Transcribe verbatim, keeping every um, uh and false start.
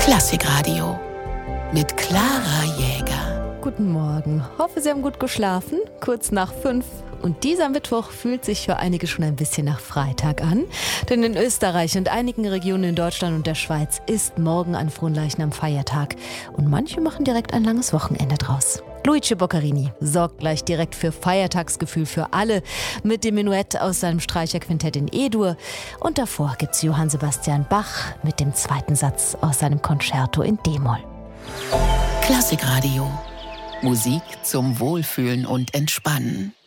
Klassikradio mit Clara Jäger. Guten Morgen. Hoffe, Sie haben gut geschlafen. Kurz nach fünf. Und dieser Mittwoch fühlt sich für einige schon ein bisschen nach Freitag an. Denn in Österreich und einigen Regionen in Deutschland und der Schweiz ist morgen an Fronleichnam Feiertag. Und manche machen direkt ein langes Wochenende draus. Luigi Boccherini sorgt gleich direkt für Feiertagsgefühl für alle mit dem Menuett aus seinem Streicherquintett in E-Dur. Und davor gibt's Johann Sebastian Bach mit dem zweiten Satz aus seinem Concerto in D-Moll. Klassikradio. Musik zum Wohlfühlen und Entspannen.